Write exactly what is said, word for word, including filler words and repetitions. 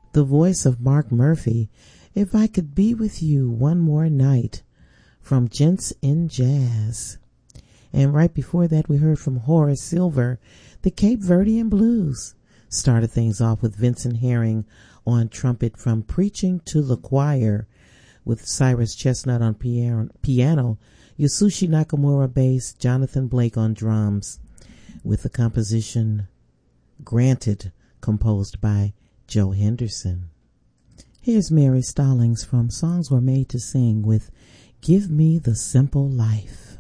the voice of Mark Murphy, If I Could Be With You One More Night, from Gents in Jazz. And right before that, we heard from Horace Silver, the Cape Verdean Blues. Started things off with Vincent Herring on trumpet from Preaching to the Choir, with Cyrus Chestnut on piano, piano Yasushi Nakamura bass, Jonathan Blake on drums, with the composition Granted, composed by Joe Henderson. Here's Mary Stallings from Songs Were Made to Sing with Give Me the Simple Life.